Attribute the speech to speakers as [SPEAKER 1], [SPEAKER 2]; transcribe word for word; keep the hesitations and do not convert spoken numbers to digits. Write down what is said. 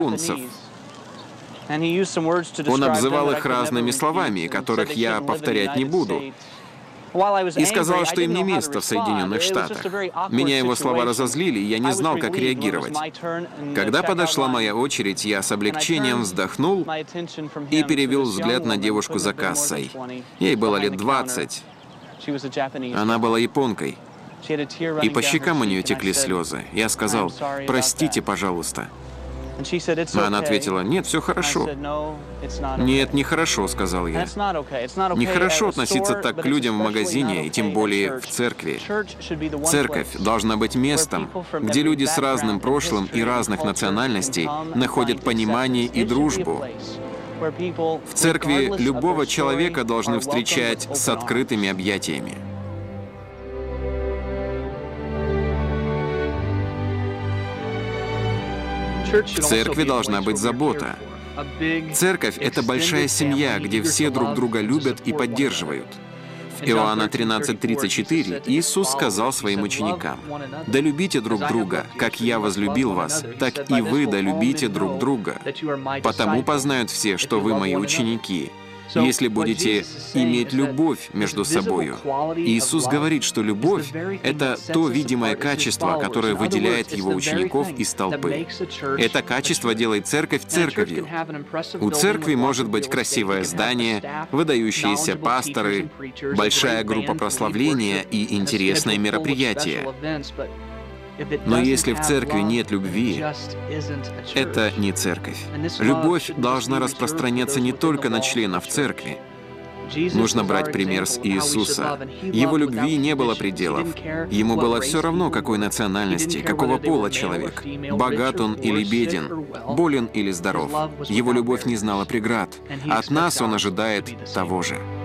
[SPEAKER 1] японцев. Он обзывал их разными словами, которых я повторять не буду, и сказал, что им не место в Соединенных Штатах. Меня его слова разозлили, и я не знал, как реагировать. Когда подошла моя очередь, я с облегчением вздохнул и перевел взгляд на девушку за кассой. Ей было лет двадцать. Она была японкой. И по щекам у нее текли слезы. Я сказал: «Простите, пожалуйста». А она ответила: «Нет, все хорошо». «Нет, нехорошо», — сказал я. Нехорошо относиться так к людям в магазине, и тем более в церкви. Церковь должна быть местом, где люди с разным прошлым и разных национальностей находят понимание и дружбу. В церкви любого человека должны встречать с открытыми объятиями. В церкви должна быть забота. Церковь — это большая семья, где все друг друга любят и поддерживают. В Иоанна тринадцать тридцать четыре Иисус сказал своим ученикам: «Да любите друг друга, как я возлюбил вас, так и вы да любите друг друга. Потому познают все, что вы мои ученики, если будете иметь любовь между собою». Иисус говорит, что любовь — это то видимое качество, которое выделяет его учеников из толпы. Это качество делает церковь церковью. У церкви может быть красивое здание, выдающиеся пасторы, большая группа прославления и интересные мероприятия. Но если в церкви нет любви, это не церковь. Любовь должна распространяться не только на членов церкви. Нужно брать пример с Иисуса. Его любви не было пределов. Ему было все равно, какой национальности, какого пола человек, богат он или беден, болен или здоров. Его любовь не знала преград. От нас он ожидает того же.